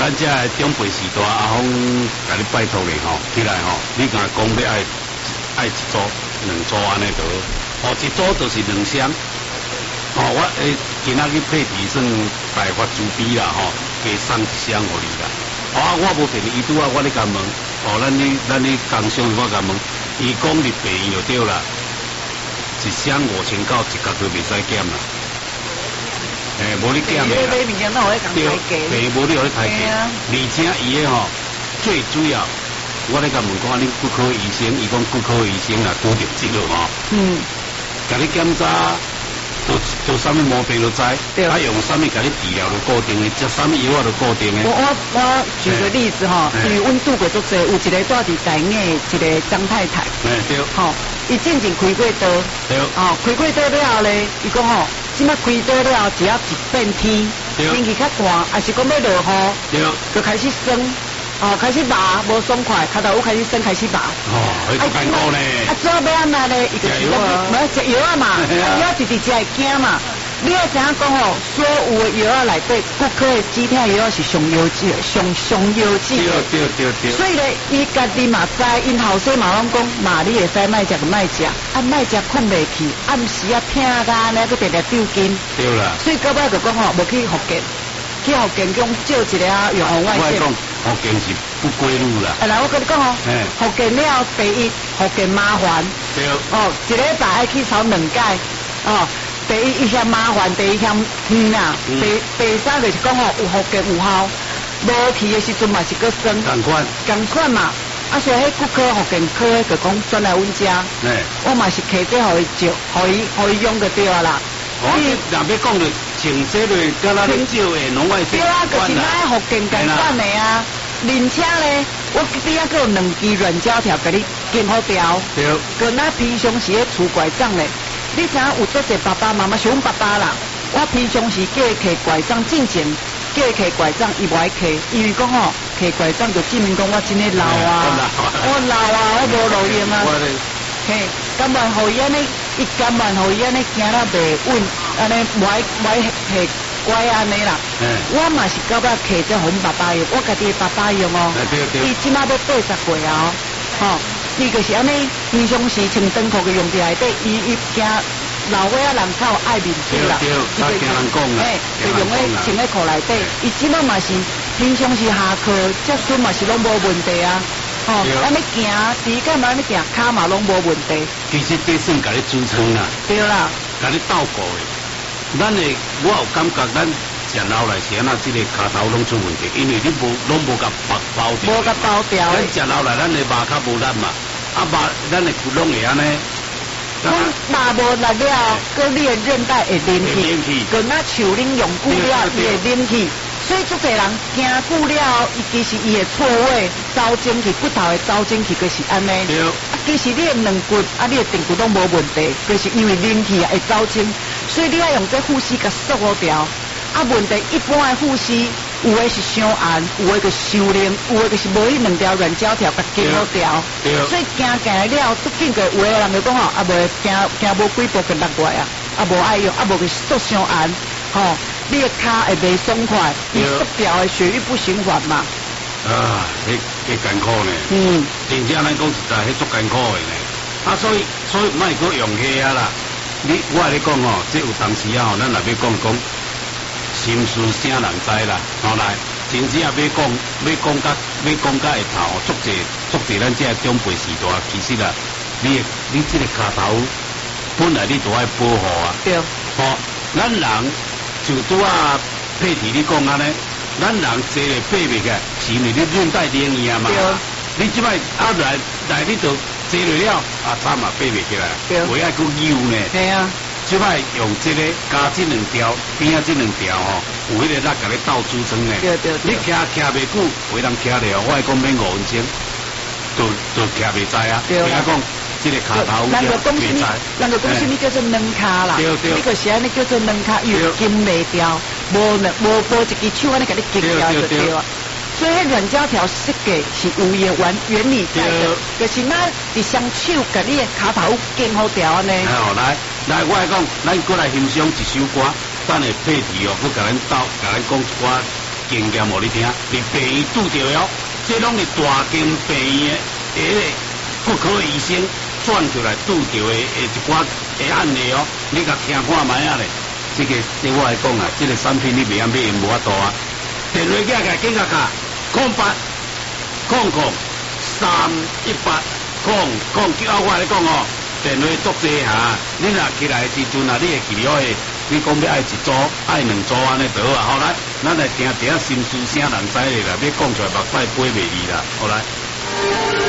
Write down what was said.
咱这长辈时代阿峰甲你拜托你吼，起来吼，你甲讲要爱一组、两组安尼就好，一组就是2箱。哦，我今仔去配提算大发慈悲啦吼，加送1箱互你啦。我无骗你，伊拄啊，我咧甲问，咱你工商我甲问，伊讲你便宜就对啦，1箱5000到1角都袂使减啦。无你减的啦。对，便宜无你互你抬价，而且伊个吼最主要，我咧甲问讲，恁骨科医生，伊讲骨科医生啊，拄着这个吼，甲你检查。做啥物毛病都知，用啥物甲你治疗就固定的，食啥物药就固定的。 我举个例子哈，因为阮拄过足济，有一个住伫台硬的一个张太太， 对， 吼，伊进前开过刀， 对， 开过刀了后咧，伊讲吼，即摆开刀了后，只要一变天，天气较寒，还是讲要落雨，就开始酸。开始麻，无爽快，骹头有开始酸，开始麻。 很艰苦呢。 怎要安那咧？伊就是讲，无食药啊嘛，药直直食会惊嘛。你要知影讲吼，所有的药内底，骨科的止痛药是上药剂，上药剂。对。所以咧，伊家己嘛知，因后生嘛拢讲，嘛你会使莫食就莫食，莫食困袂去，暗时啊疼啊，咧佫直直丢筋。 对啦。 所以到尾就讲吼，无去复健。去福建讲借一个啊，用红外线。 我讲福建是不归路啦。 来，我跟你讲哦，福建了第一，福建麻烦。 对。 一个礼拜爱去扫2届。第一嫌麻烦，第二嫌远啦。第三就是讲吼，有福建有效，无去的时阵嘛是搁酸。同款嘛。所以迄骨科、福建科就讲转来阮家。我嘛是摕这互伊照，互伊用就对啊啦。 你若要讲着穿这类，敢若你照的拢爱对啊，就是咱福建共款的啊。而且咧，我边仔佫有2支软胶条给你建好调。对。佮咱平常时咧拄拐杖咧，你知影有足侪爸爸妈妈是阮爸爸啦。我平常时叫伊摕拐杖进前，叫伊摕拐杖，伊无爱摕，因为讲吼摕拐杖就证明讲我真诶老啊，我老啊，我无路用啊。嘿，甘愿互伊安尼，伊甘愿互伊安尼行了袂稳，安尼歪摕拐安尼啦。我嘛是到尾摕这阮爸爸用，我家己爸爸用哦。伊即马要80岁啊，伊就是安尼，平常时穿短裤嘅用伫内底，伊惊老岁仔人较爱面子啦。 对，他听人讲啦。 就用咧穿咧裤内底，伊即马嘛是平常时下课，接孙嘛是拢无问题啊。安尼行，第一干嘛安尼行，骹嘛拢无问题。 其实这算甲你支撑啦。 对啦。甲你斗过的，我有感觉，咱食老来是安那，这个骹头拢出问题，因为你拢无甲包掉。 无甲包掉。 咱食老来，咱的肉较无力嘛，肉咱的骨拢会安尼。 讲肉无力了，佮你的韧带会连去，佮那像恁用久了，伊会连去。所以足侪人行久了，其实伊的错位走进去，骨头的走进去，就是安尼。其实你的软骨你的髌骨拢无问题，就是因为连去会走进，所以你要用这护膝甲缩好掉。问题一般的护膝，有的是伤硬，有的就是伤冷，有的就是无迄2条软胶条甲紧好掉。所以行了，足紧个有的人就讲吼，无行无几步就落过啊，无爱用，无就是足伤硬，你的骹会袂爽快，你缩掉的血液不循环嘛。 迄艰苦呢。真正咱讲实在，迄足艰苦的呢。所以莫搁用迄啊啦。我来讲吼，这有当时啊，咱若要讲，心事啥人知啦。来，真正要讲甲会头，足济咱这长辈时代，其实啊，你这个骹头本来你都爱保护啊。对。咱人。就拄啊，配题你讲安尼，咱人坐咧爬袂起，是因为你韧带灵去啊嘛。你即摆来你就坐落了，惨嘛爬袂起来，袂爱搁扭呢。系啊，即摆用这个加这2条，边啊这2条有迄个力甲你斗支撑呢。你徛袂久，有人徛了，我讲免5分钟，就徛袂知啊。对啊，讲。这个骹头， 人就讲什么叫做软骹啦？你就是安尼叫做软骹，又筋袂掉，无一支手安尼甲你筋掉就对啊。所以迄软胶条设计是有伊的原理在的，就是咱伫双手甲你的骹头筋好掉安尼。 来，我来讲，咱过来欣赏一首歌，等下配题哦，佮咱讲一寡经验互你听，你病院拄着哦，这拢是大间病院的骨科医生转出来拄着的一寡个案例哦，你甲听看卖啊咧。这个对我来讲啊，这个产品你袂晓买用无法度啊。电话架个紧甲卡0800-318-0叫我来讲哦，电话足济哈，你若起来时阵啊，你会记了诶，你讲要爱一组、爱两组安尼就好啊。好来，咱来听心事啥人知咧啦，要讲出来目屎飞袂离啦，好来。